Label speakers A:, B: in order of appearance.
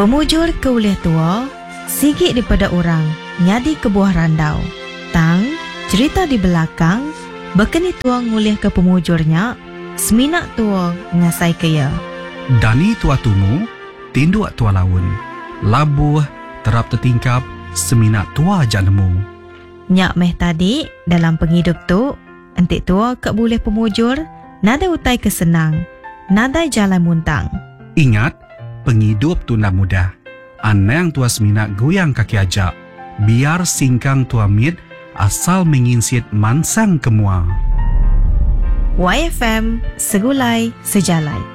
A: Pemujur ke ulih tua, sigit daripada orang, nyadi ke buah randau. Tang, cerita di belakang, bekeni tua ngulih ke pemujurnya, seminak tua ngasai kaya.
B: Dani tua tumu, tindu tua laun. Labuh, terap tertingkap, seminak tua jak nemu.
A: Nyak meh tadi, dalam penghidup tu, entik tua ke boleh pemujur, nada utai kesenang, nada jalan muntang.
B: Ingat, penghidup tu nak mudah. Anang tua seminak goyang kaki ajak. Biar singkang tua mit, asal menginsit mansang kemua.
A: YFM, segulai sejalai.